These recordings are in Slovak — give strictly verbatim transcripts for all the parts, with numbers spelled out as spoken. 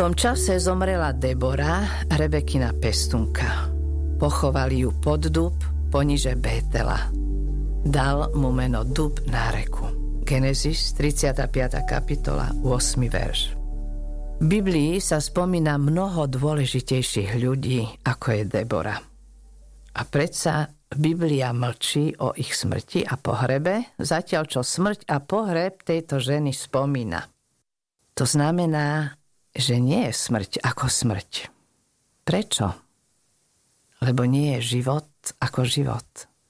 tom čase zomrela Debora, Rebekina pestunka. Pochovali ju pod dub poniže Bétela. Dal mu meno Dub náreku. Genesis tridsiata piata kapitola, ôsmy verš. V Biblii sa spomína mnoho dôležitejších ľudí, ako je Debora. A predsa Biblia mlčí o ich smrti a pohrebe, zatiaľ čo smrť a pohreb tejto ženy spomína. To znamená, že nie je smrť ako smrť. Prečo? Lebo nie je život ako život.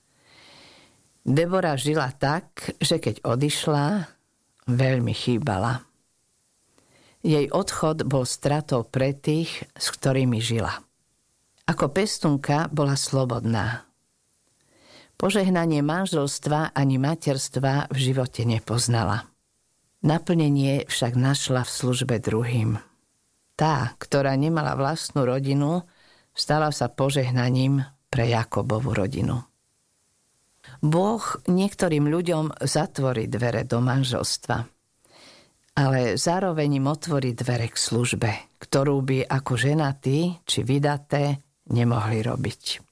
Debora žila tak, že keď odišla, veľmi chýbala. Jej odchod bol stratou pre tých, s ktorými žila. Ako pestunka bola slobodná. Požehnanie manželstva ani materstva v živote nepoznala. Naplnenie však našla v službe druhým. Tá, ktorá nemala vlastnú rodinu, stala sa požehnaním pre Jakobovu rodinu. Boh niektorým ľuďom zatvorí dvere do manželstva, ale zároveň im otvorí dvere k službe, ktorú by ako ženatí či vydaté nemohli robiť.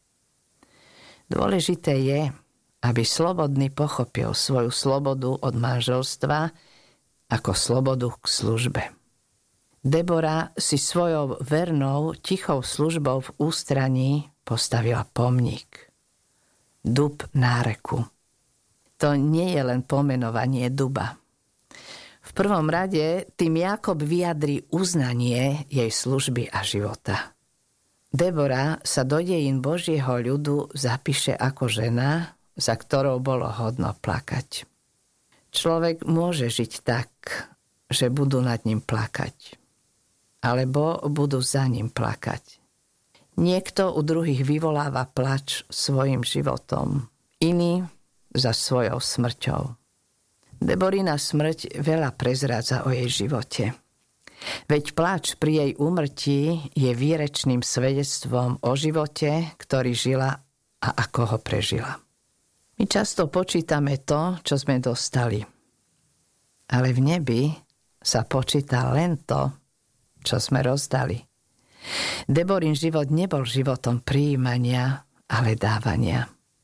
Dôležité je, aby slobodný pochopil svoju slobodu od manželstva ako slobodu k službe. Debora si svojou vernou, tichou službou v ústraní postavila pomník. Dub náreku. To nie je len pomenovanie duba. V prvom rade tým Jakob vyjadrí uznanie jej služby a života. Debora sa do dejín Božieho ľudu zapíše ako žena, za ktorou bolo hodno plakať. Človek môže žiť tak, že budú nad ním plakať. Alebo budú za ním plakať. Niekto u druhých vyvoláva plač svojim životom, iný za svojou smrťou. Deborina smrť veľa prezrádza o jej živote. Veď plač pri jej úmrtí je výrečným svedectvom o živote, ktorý žila a ako ho prežila. My často počítame to, čo sme dostali. Ale v nebi sa počíta len to, čo sme rozdali. Deborin život nebol životom prijímania, ale dávania.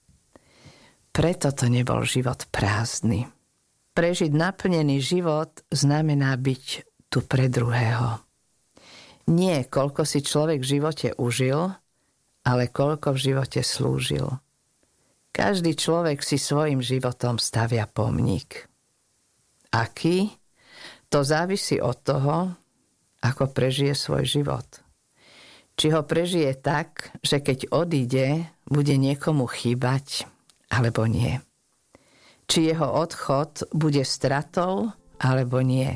Preto to nebol život prázdny. Prežiť naplnený život znamená byť tu pre druhého. Nie koľko si človek v živote užil, ale koľko v živote slúžil. Každý človek si svojim životom stavia pomník. Aký? To závisí od toho, ako prežije svoj život. Či ho prežije tak, že keď odíde, bude niekomu chýbať, alebo nie. Či jeho odchod bude stratou, alebo nie.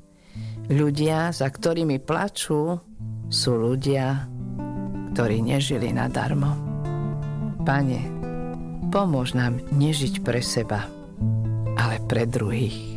Ľudia, za ktorými plačú, sú ľudia, ktorí nežili nadarmo. Pane, pomôž nám nežiť pre seba, ale pre druhých.